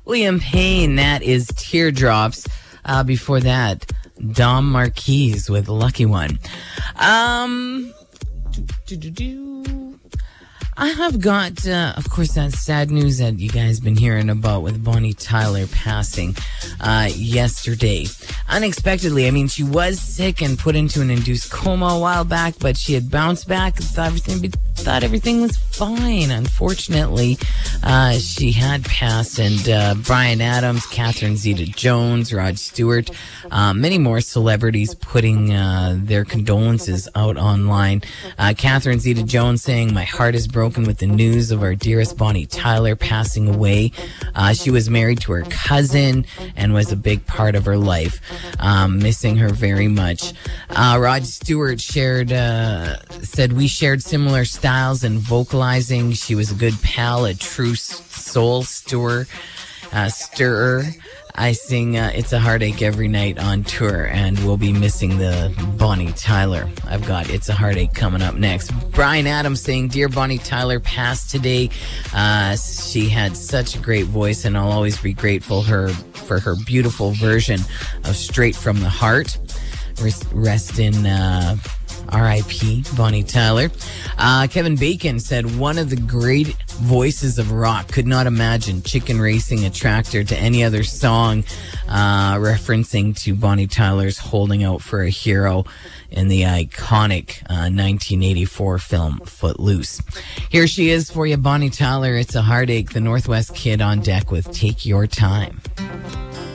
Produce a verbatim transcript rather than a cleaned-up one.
Liam Payne, that is Teardrops. Uh, before that, Dom Marquise with Lucky One. Um, do, do, do, do. I have got, uh, of course, that sad news that you guys been hearing about with Bonnie Tyler passing uh, yesterday. Unexpectedly, I mean, she was sick and put into an induced coma a while back, but she had bounced back and thought everything, thought everything was fine. Unfortunately, uh, she had passed, and uh, Bryan Adams, Catherine Zeta-Jones, Rod Stewart, uh, many more celebrities putting uh, their condolences out online. Uh, Catherine Zeta-Jones saying, "My heart is broken with the news of our dearest Bonnie Tyler passing away. Uh, she was married to her cousin and was a big part of her life. Um, missing her very much." Uh, Rod Stewart shared, uh, said, "We shared similar styles in vocalizing. She was a good pal, a true soul stirrer. Uh, stirrer. I sing uh, It's a Heartache every night on tour, and we'll be missing the Bonnie Tyler." I've got It's a Heartache coming up next. Bryan Adams saying, "Dear Bonnie Tyler passed today. Uh, she had such a great voice, and I'll always be grateful her for her beautiful version of Straight from the Heart. Rest, rest in uh, R I P Bonnie Tyler." Uh, Kevin Bacon said, "One of the great voices of rock. Could not imagine Chicken racing a tractor to any other song," uh, referencing to Bonnie Tyler's Holding Out for a Hero in the iconic uh, nineteen eighty-four film Footloose. Here she is for you, Bonnie Tyler. It's a Heartache. The Northwest Kid on deck with Take Your Time.